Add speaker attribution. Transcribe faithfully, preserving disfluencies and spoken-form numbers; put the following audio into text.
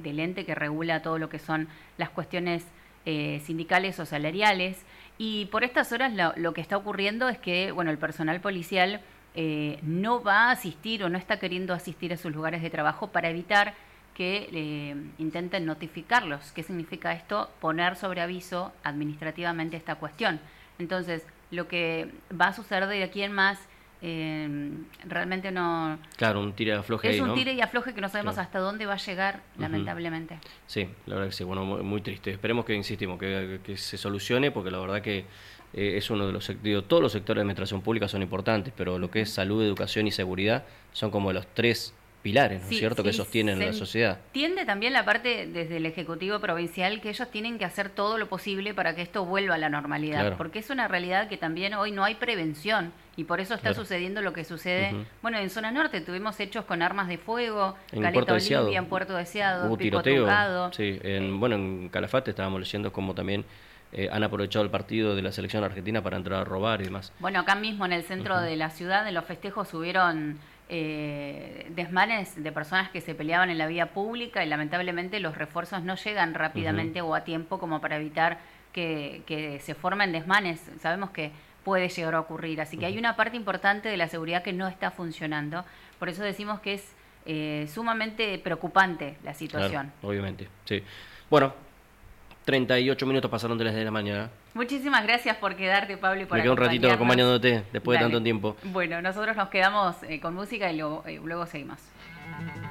Speaker 1: del ente que regula todo lo que son las cuestiones eh, sindicales o salariales. Y por estas horas lo, lo que está ocurriendo es que, bueno, el personal policial eh, no va a asistir o no está queriendo asistir a sus lugares de trabajo para evitar que eh, intenten notificarlos. ¿Qué significa esto? Poner sobre aviso administrativamente esta cuestión. Entonces, lo que va a suceder de aquí en más, eh, realmente no...
Speaker 2: Claro, un tire y afloje
Speaker 1: Es
Speaker 2: ahí,
Speaker 1: un
Speaker 2: ¿no?
Speaker 1: tire y afloje que no sabemos
Speaker 2: Claro.
Speaker 1: hasta dónde va a llegar,
Speaker 2: Uh-huh.
Speaker 1: lamentablemente.
Speaker 2: Sí, la verdad que sí, bueno, muy, muy triste. Esperemos que, insistimos, que, que se solucione, porque la verdad que eh, es uno de los sectores, todos los sectores de administración pública son importantes, pero lo que es salud, educación y seguridad son como los tres pilares, ¿no es
Speaker 1: Sí,
Speaker 2: cierto?, que
Speaker 1: sí,
Speaker 2: sostienen
Speaker 1: se
Speaker 2: la sociedad.
Speaker 1: entiende también la parte desde el Ejecutivo Provincial que ellos tienen que hacer todo lo posible para que esto vuelva a la normalidad,
Speaker 2: Claro.
Speaker 1: porque es una realidad que también hoy no hay prevención y por eso está
Speaker 2: Claro.
Speaker 1: sucediendo lo que sucede.
Speaker 2: Uh-huh.
Speaker 1: Bueno, en Zona Norte tuvimos hechos con armas de fuego,
Speaker 2: En
Speaker 1: Caleta
Speaker 2: Puerto Deseado.
Speaker 1: Olimpia, en Puerto Deseado,
Speaker 2: Hubo
Speaker 1: en Pico
Speaker 2: tiroteo.
Speaker 1: Tungado.
Speaker 2: Sí, en, bueno, en Calafate estábamos leyendo como también eh, han aprovechado el partido de la selección argentina para entrar a robar y demás.
Speaker 1: Bueno, acá mismo en el centro
Speaker 2: Uh-huh.
Speaker 1: de la ciudad, en los festejos hubieron eh, desmanes de personas que se peleaban en la vía pública y lamentablemente los refuerzos no llegan rápidamente uh-huh. o a tiempo como para evitar que, que se formen desmanes. Sabemos que puede llegar a ocurrir, así que uh-huh. hay una parte importante de la seguridad que no está funcionando. Por eso decimos que es eh, sumamente preocupante la situación.
Speaker 2: Claro, obviamente, sí. Bueno, treinta y ocho minutos pasaron de las diez de la mañana.
Speaker 1: Muchísimas gracias por quedarte, Pablo, y por
Speaker 2: Me quedo un ratito acompañándote después
Speaker 1: Dale.
Speaker 2: de tanto tiempo.
Speaker 1: Bueno, nosotros nos quedamos eh, con música y luego, eh, luego seguimos.